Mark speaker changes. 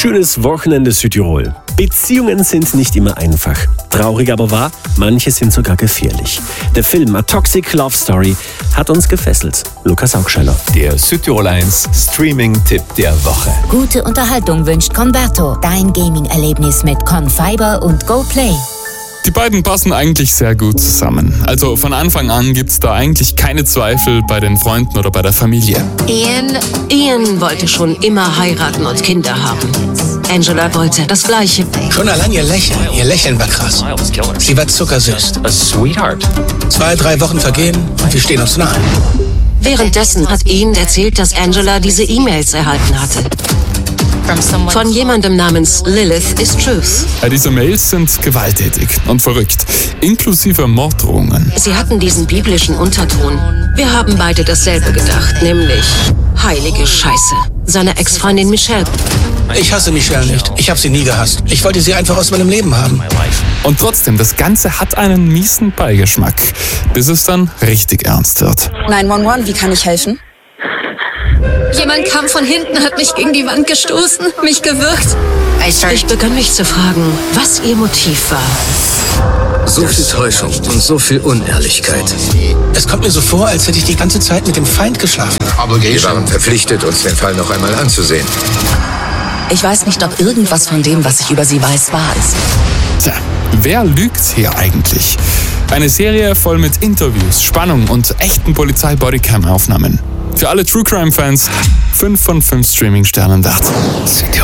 Speaker 1: Schönes Wochenende Südtirol. Beziehungen sind nicht immer einfach. Traurig aber wahr, manche sind sogar gefährlich. Der Film A Toxic Love Story hat uns gefesselt. Lukas Augscheller.
Speaker 2: Der Südtirol 1 Streaming-Tipp der Woche.
Speaker 3: Gute Unterhaltung wünscht Converto. Dein Gaming-Erlebnis mit Confiber und GoPlay.
Speaker 4: Die beiden passen eigentlich sehr gut zusammen. Also von Anfang an gibt's da eigentlich keine Zweifel bei den Freunden oder bei der Familie.
Speaker 5: Ian wollte schon immer heiraten und Kinder haben. Angela wollte das Gleiche.
Speaker 6: Schon allein ihr Lächeln war krass. Sie war zuckersüß. 2-3 Wochen vergehen und wir stehen uns nahe.
Speaker 5: Währenddessen hat Ian erzählt, dass Angela diese E-Mails erhalten hatte. Von jemandem namens Lilith is Truth.
Speaker 4: Diese Mails sind gewalttätig und verrückt, inklusive Morddrohungen.
Speaker 5: Sie hatten diesen biblischen Unterton. Wir haben beide dasselbe gedacht, nämlich heilige Scheiße. Seine Ex-Freundin Michelle.
Speaker 6: Ich hasse Michelle nicht. Ich habe sie nie gehasst. Ich wollte sie einfach aus meinem Leben haben.
Speaker 4: Und trotzdem, das Ganze hat einen miesen Beigeschmack, bis es dann richtig ernst wird.
Speaker 7: 911, wie kann ich helfen?
Speaker 8: Jemand kam von hinten, hat mich gegen die Wand gestoßen, mich gewürgt.
Speaker 5: Ich begann mich zu fragen, was ihr Motiv war.
Speaker 9: So viel Täuschung und so viel Unehrlichkeit.
Speaker 6: Es kommt mir so vor, als hätte ich die ganze Zeit mit dem Feind geschlafen.
Speaker 9: Wir waren verpflichtet, uns den Fall noch einmal anzusehen.
Speaker 7: Ich weiß nicht, ob irgendwas von dem, was ich über sie weiß, wahr ist.
Speaker 4: Tja, wer lügt hier eigentlich? Eine Serie voll mit Interviews, Spannung und echten Polizei-Bodycam-Aufnahmen. Für alle True Crime-Fans 5 von 5 Streaming-Sternen wert.